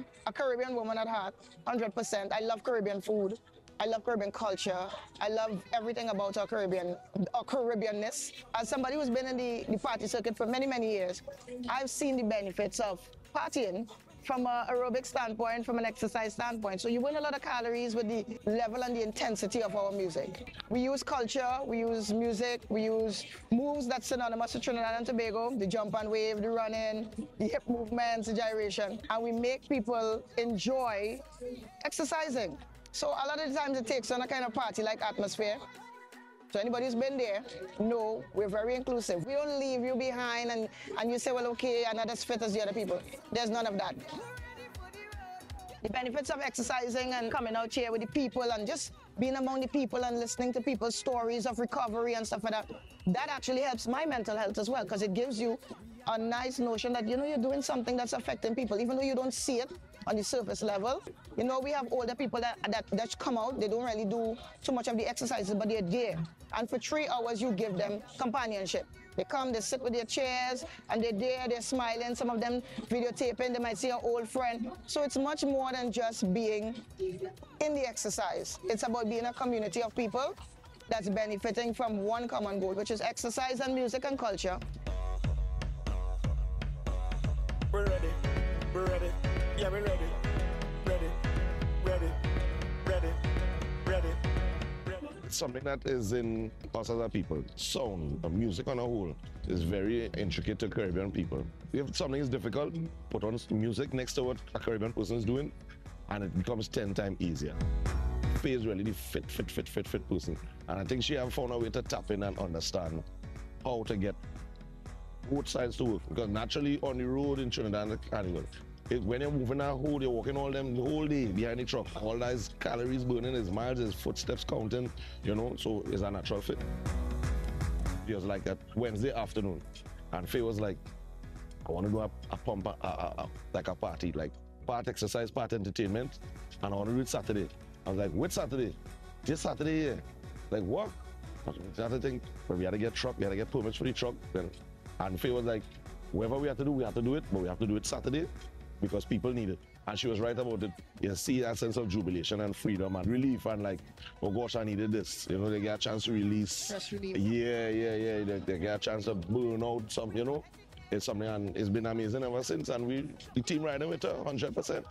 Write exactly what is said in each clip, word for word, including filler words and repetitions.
am a Caribbean woman at heart, one hundred percent. I love Caribbean food. I love Caribbean culture. I love everything about our Caribbean, our Caribbeanness. As somebody who's been in the, the party circuit for many, many years, I've seen the benefits of partying from an aerobic standpoint, from an exercise standpoint. So you burn a lot of calories with the level and the intensity of our music. We use culture, we use music, we use moves that's synonymous with Trinidad and Tobago, the jump and wave, the running, the hip movements, the gyration, and we make people enjoy exercising. So a lot of the times it takes on a kind of party-like atmosphere. So anybody who's been there, know we're very inclusive. We don't leave you behind and, and you say, well, okay, I'm not as fit as the other people. There's none of that. The benefits of exercising and coming out here with the people and just being among the people and listening to people's stories of recovery and stuff like that, that actually helps my mental health as well, because it gives you a nice notion that, you know, you're doing something that's affecting people, even though you don't see it on the surface level. You know, we have older people that, that, that come out, they don't really do too much of the exercises, but they're there. And for three hours, you give them companionship. They come, they sit with their chairs, and they're there, they're smiling. Some of them videotaping, they might see an old friend. So it's much more than just being in the exercise. It's about being a community of people that's benefiting from one common goal, which is exercise and music and culture. We're ready, we're ready, yeah, we're ready, ready, ready, ready, ready, ready. It's something that is in us as a people. Sound, music on a whole, is very intricate to Caribbean people. If something is difficult, put on music next to what a Caribbean person is doing, and it becomes ten times easier. Faye is really the fit, fit, fit, fit, fit person. And I think she have found a way to tap in and understand how to get both sides to work, because naturally on the road in Trinidad and Carnival, it, when you're moving that whole, you're walking all them the whole day behind the truck, all that is calories burning, his miles, his footsteps counting, you know, so it's a natural fit. It was like that Wednesday afternoon, and Faye was like, I want to do a, a pump, a, a, a, like a party, like part exercise, part entertainment, and I want to do it Saturday. I was like, which Saturday? This Saturday, yeah. Like, what? The other thing, but we had to get truck, we had to get permits for the truck, then. And Faye was like, whatever we have to do, we have to do it, but we have to do it Saturday because people need it. And she was right about it. You see that sense of jubilation and freedom and relief and like, oh gosh, I needed this. You know, they get a chance to release. Stress relief. Yeah, yeah, yeah. They, they get a chance to burn out some, you know. It's something, and it's been amazing ever since. And we, the team riding with her one hundred percent.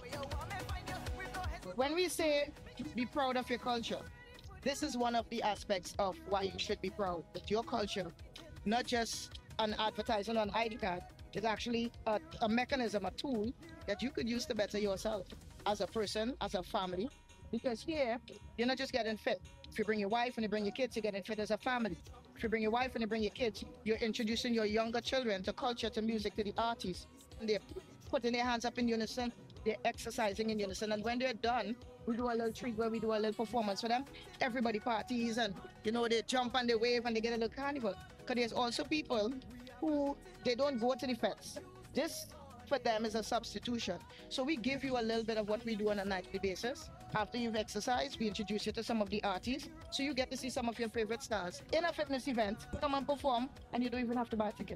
When we say be proud of your culture, this is one of the aspects of why you should be proud. That your culture, not just an advertisement on I D card, is actually a, a mechanism, a tool that you could use to better yourself as a person, as a family. Because here, you're not just getting fit. If you bring your wife and you bring your kids, you're getting fit as a family. If you bring your wife and you bring your kids, you're introducing your younger children to culture, to music, to the artists. And they're putting their hands up in unison, they're exercising in unison. And when they're done, we do a little treat where we do a little performance for them. Everybody parties and, you know, they jump and they wave and they get a little carnival. Because there's also people who, they don't go to the fets. This, for them, is a substitution. So we give you a little bit of what we do on a nightly basis. After you've exercised, we introduce you to some of the artists. So you get to see some of your favorite stars in a fitness event. Come and perform, and you don't even have to buy a ticket.